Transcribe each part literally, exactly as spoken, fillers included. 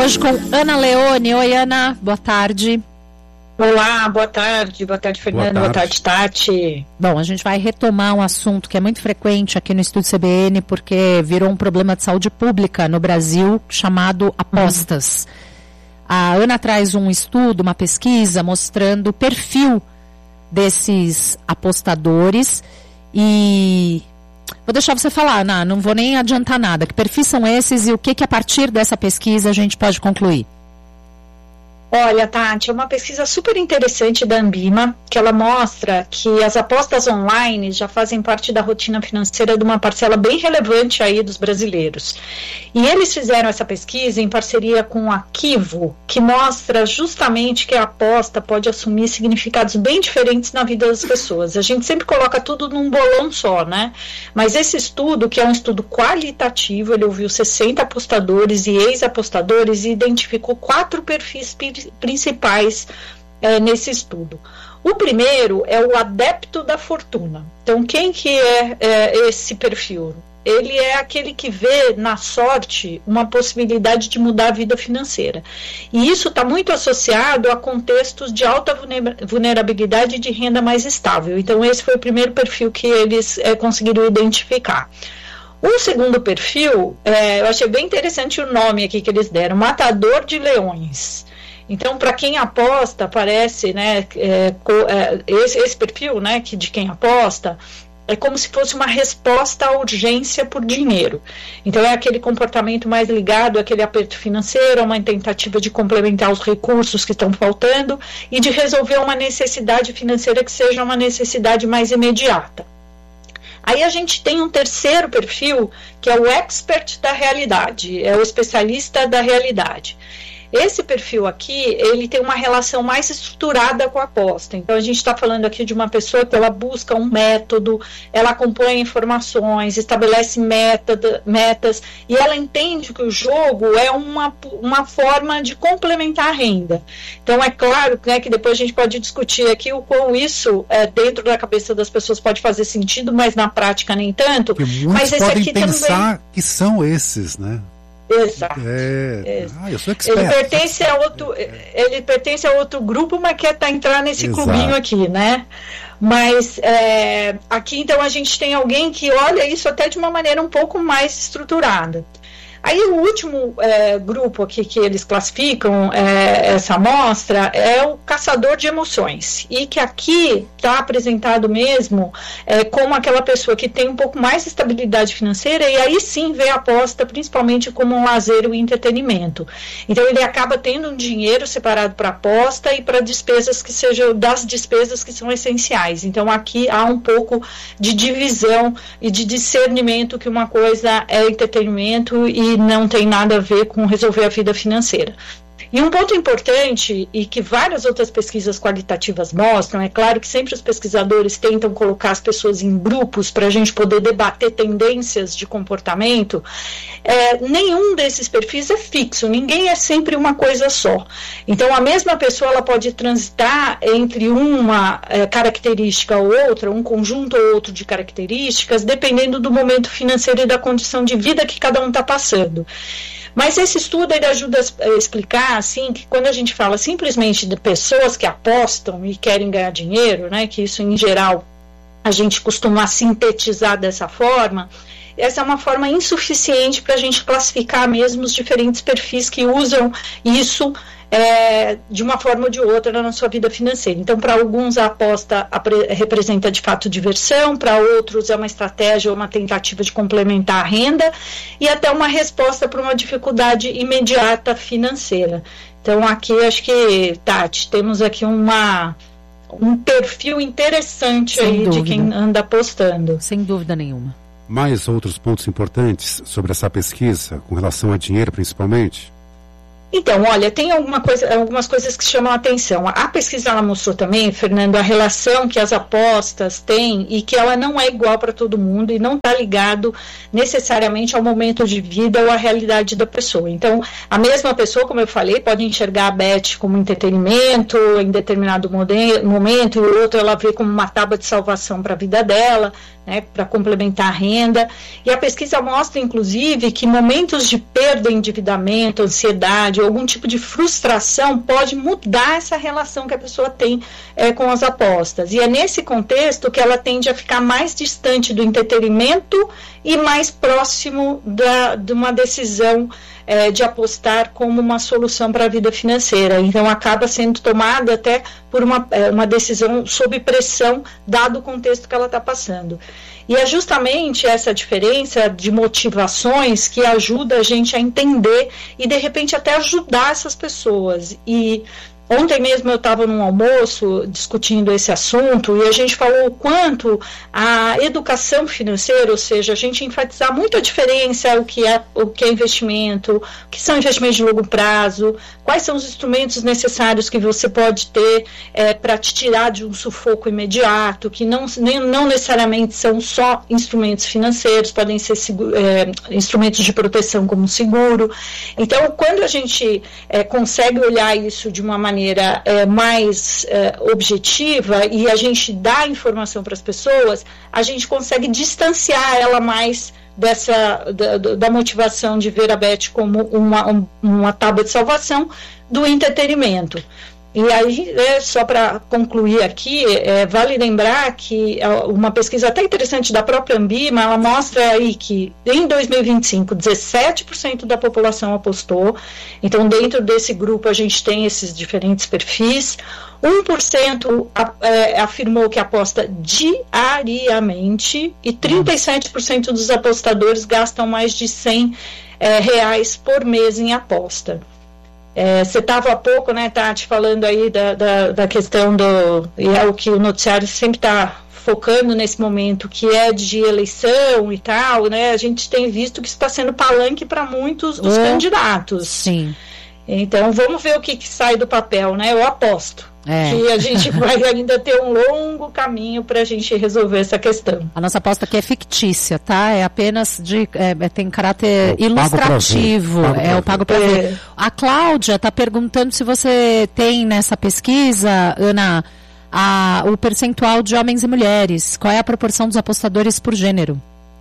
hoje com Ana Leone. Oi, Ana, boa tarde. Olá, boa tarde, boa tarde, Fernando, boa tarde. boa tarde, Tati. Bom, a gente vai retomar um assunto que é muito frequente aqui no Estúdio C B N, porque virou um problema de saúde pública no Brasil, chamado apostas. Uhum. A Ana traz um estudo, uma pesquisa, mostrando o perfil desses apostadores e... Vou deixar você falar, Ana, não vou nem adiantar nada. Que perfis são esses e o que, que a partir dessa pesquisa a gente pode concluir? Olha, Tati, é uma pesquisa super interessante da Ambima, que ela mostra que as apostas online já fazem parte da rotina financeira de uma parcela bem relevante aí dos brasileiros. E eles fizeram essa pesquisa em parceria com a Kivo, que mostra justamente que a aposta pode assumir significados bem diferentes na vida das pessoas. A gente sempre coloca tudo num bolão só, né? Mas esse estudo, que é um estudo qualitativo, ele ouviu sessenta apostadores e ex-apostadores e identificou quatro perfis principais é, nesse estudo. O primeiro é o adepto da fortuna. Então, quem que é, é esse perfil? Ele é aquele que vê na sorte uma possibilidade de mudar a vida financeira. E isso está muito associado a contextos de alta vulnerabilidade e de renda mais estável. Então, esse foi o primeiro perfil que eles é, conseguiram identificar. O segundo perfil, é, eu achei bem interessante o nome aqui que eles deram, matador de leões. Então, para quem aposta, parece, né, é, é, esse, esse perfil, né, que de quem aposta, é como se fosse uma resposta à urgência por dinheiro. Então, é aquele comportamento mais ligado àquele aperto financeiro, uma tentativa de complementar os recursos que estão faltando e de resolver uma necessidade financeira que seja uma necessidade mais imediata. Aí a gente tem um terceiro perfil, que é o expert da realidade, é o especialista da realidade. Esse perfil aqui, ele tem uma relação mais estruturada com a aposta. Então, a gente está falando aqui de uma pessoa que ela busca um método, ela acompanha informações, estabelece método, metas, e ela entende que o jogo é uma, uma forma de complementar a renda. Então, é claro, né, que depois a gente pode discutir aqui o quão isso, é, dentro da cabeça das pessoas, pode fazer sentido, mas na prática nem tanto. Porque muitos mas esse podem aqui pensar também... que são esses, né? Exato. É... Exato. Ah, eu sou expert. Ele pertence a outro, ele pertence a outro grupo, mas quer tá, entrar nesse Exato. clubinho aqui, né? Mas é, aqui então a gente tem alguém que olha isso até de uma maneira um pouco mais estruturada. Aí o último é, grupo aqui que eles classificam é, essa amostra é o caçador de emoções, e que aqui está apresentado mesmo é, como aquela pessoa que tem um pouco mais de estabilidade financeira, e aí sim vê a aposta principalmente como um lazer e um entretenimento. Então ele acaba tendo um dinheiro separado para aposta e para despesas que sejam das despesas que são essenciais. Então aqui há um pouco de divisão e de discernimento que uma coisa é entretenimento e não tem nada a ver com resolver a vida financeira. E um ponto importante, e que várias outras pesquisas qualitativas mostram, é claro que sempre os pesquisadores tentam colocar as pessoas em grupos para a gente poder debater tendências de comportamento, é, nenhum desses perfis é fixo, ninguém é sempre uma coisa só. Então a mesma pessoa ela pode transitar entre uma é, característica ou outra, um conjunto ou outro de características, dependendo do momento financeiro e da condição de vida que cada um está passando. Mas esse estudo ele ajuda a explicar assim, que quando a gente fala simplesmente de pessoas que apostam e querem ganhar dinheiro, né, que isso em geral a gente costuma sintetizar dessa forma, essa é uma forma insuficiente para a gente classificar mesmo os diferentes perfis que usam isso é, de uma forma ou de outra na sua vida financeira. Então, para alguns a aposta representa de fato diversão, para outros é uma estratégia ou uma tentativa de complementar a renda e até uma resposta para uma dificuldade imediata financeira. Então, aqui acho que, Tati, temos aqui uma, um perfil interessante Sem aí dúvida. de quem anda apostando. Sem dúvida nenhuma. Mais outros pontos importantes sobre essa pesquisa, com relação a dinheiro principalmente? Então, olha, tem alguma coisa, algumas coisas que chamam a atenção. A pesquisa ela mostrou também, Fernando, a relação que as apostas têm e que ela não é igual para todo mundo e não está ligado necessariamente ao momento de vida ou à realidade da pessoa. Então, a mesma pessoa, como eu falei, pode enxergar a bet como entretenimento em determinado momento e o outro ela vê como uma tábua de salvação para a vida dela. né, para complementar a renda. E a pesquisa mostra, inclusive, que momentos de perda, endividamento, ansiedade, algum tipo de frustração pode mudar essa relação que a pessoa tem é, com as apostas. E é nesse contexto que ela tende a ficar mais distante do entretenimento e mais próximo da, de uma decisão é, de apostar como uma solução para a vida financeira. Então, acaba sendo tomada até por uma, é, uma decisão sob pressão, dado o contexto que ela está passando. E é justamente essa diferença de motivações que ajuda a gente a entender e, de repente, até ajudar essas pessoas. E ontem mesmo eu estava num almoço discutindo esse assunto e a gente falou o quanto a educação financeira, ou seja, a gente enfatizar muito a diferença, o que é, o que é investimento, o que são investimentos de longo prazo, quais são os instrumentos necessários que você pode ter é, para te tirar de um sufoco imediato, que não, nem, não necessariamente são só instrumentos financeiros, podem ser seguro, é, instrumentos de proteção como seguro. Então, quando a gente é, consegue olhar isso de uma maneira maneira é, mais é, objetiva e a gente dá informação para as pessoas, a gente consegue distanciar ela mais dessa, da, da motivação de ver a Bet como uma, um, uma tábua de salvação do entretenimento. E aí, é, só para concluir aqui, é, vale lembrar que uma pesquisa até interessante da própria Ambima, ela mostra aí que em dois mil e vinte e cinco, dezessete por cento da população apostou. Então, dentro desse grupo, a gente tem esses diferentes perfis. um por cento é, afirmou que aposta diariamente e trinta e sete por cento dos apostadores gastam mais de cem é, reais por mês em aposta. É, você estava há pouco, né, Tati, falando aí da, da, da questão do, e é o que o noticiário sempre está focando nesse momento, que é de eleição e tal, né, a gente tem visto que isso está sendo palanque para muitos dos oh, candidatos. Sim. Então, vamos ver o que, que sai do papel, né, eu aposto. É. Que a gente vai ainda ter um longo caminho para a gente resolver essa questão. A nossa aposta aqui é fictícia, tá? É apenas de... É, tem caráter é ilustrativo. Pago é o pago para ver. É. A Cláudia está perguntando se você tem nessa pesquisa, Ana, a, o percentual de homens e mulheres. Qual é a proporção dos apostadores por gênero?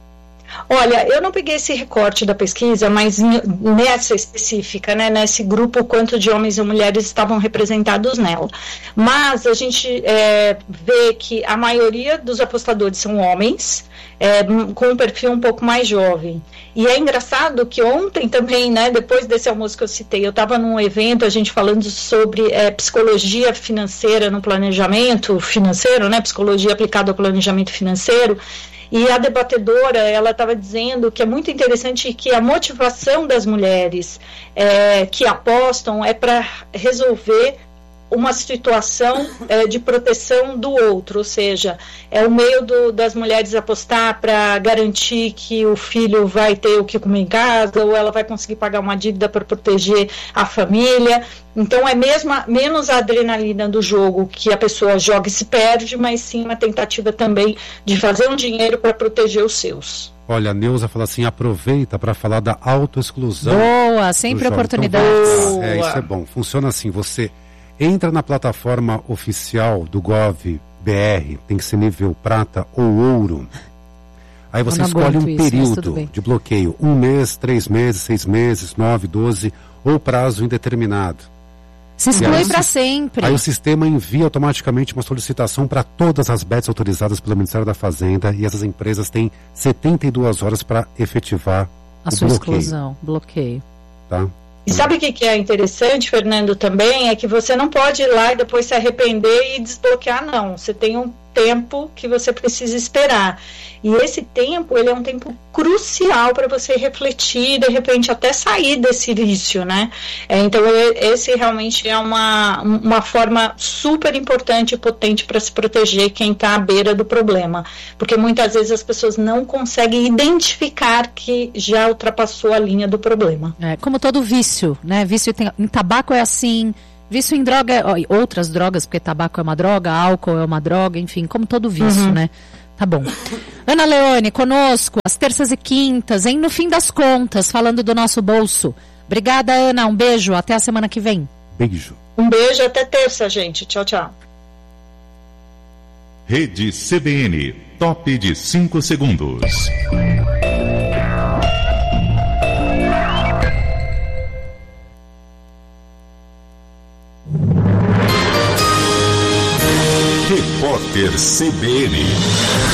Olha, eu não peguei esse recorte da pesquisa, mas nessa específica, né, nesse grupo, quanto de homens e mulheres estavam representados nela. Mas a gente é, vê que a maioria dos apostadores são homens, é, com um perfil um pouco mais jovem. E é engraçado que ontem também, né, depois desse almoço que eu citei, eu estava num evento, a gente falando sobre é, psicologia financeira no planejamento financeiro, né, psicologia aplicada ao planejamento financeiro. E a debatedora, ela estava dizendo que é muito interessante que a motivação das mulheres é, que apostam é para resolver uma situação é, de proteção do outro, ou seja, é o meio do, das mulheres apostar para garantir que o filho vai ter o que comer em casa, ou ela vai conseguir pagar uma dívida para proteger a família. Então é mesmo, menos a adrenalina do jogo que a pessoa joga e se perde, mas sim uma tentativa também de fazer um dinheiro para proteger os seus. Olha, a Neuza fala assim, aproveita para falar da autoexclusão. Boa, sempre oportunidades. Então, é, isso é bom. Funciona assim, você entra na plataforma oficial do Gov B R, tem que ser nível prata ou ouro. Aí você escolhe um isso, período de bloqueio, um mês, três meses, seis meses, nove, doze ou prazo indeterminado. Se exclui para sempre. Aí o sistema envia automaticamente uma solicitação para todas as bets autorizadas pelo Ministério da Fazenda e essas empresas têm setenta e duas horas para efetivar a sua bloqueio. exclusão, bloqueio. Tá? E sabe o que, que é interessante, Fernando, também? É que você não pode ir lá e depois se arrepender e desbloquear, não. Você tem um tempo que você precisa esperar. E esse tempo, ele é um tempo crucial para você refletir, de repente até sair desse vício, né? É, então, esse realmente é uma, uma forma super importante e potente para se proteger quem está à beira do problema. Porque muitas vezes as pessoas não conseguem identificar que já ultrapassou a linha do problema. É, como todo vício, né? Vício tem, em tabaco é assim... Vício em droga, outras drogas, porque tabaco é uma droga, álcool é uma droga, enfim, como todo vício, uhum. né? Tá bom. Ana Leone, conosco, às terças e quintas, hein? No fim das contas, falando do nosso bolso. Obrigada, Ana, um beijo, até a semana que vem. Beijo. Um beijo, até terça, gente. Tchau, tchau. Rede C B N, top de cinco segundos. Repórter C B N.